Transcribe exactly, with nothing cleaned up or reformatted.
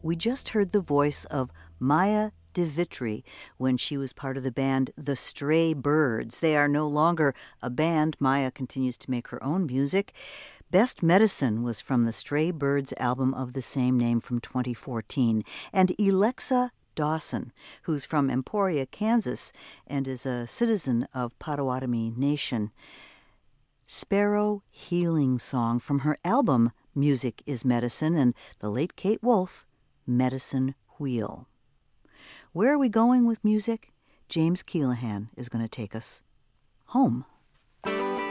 We just heard the voice of Maya DeVitri when she was part of the band The Stray Birds. They are no longer a band. Maya continues to make her own music. Best Medicine was from the Stray Birds album of the same name from twenty fourteen. And Alexa Dawson, who's from Emporia, Kansas, and is a citizen of Potawatomi Nation. Sparrow Healing Song from her album Music is Medicine, and the late Kate Wolf, Medicine Wheel. Where are we going with music? James Keelahan is going to take us home.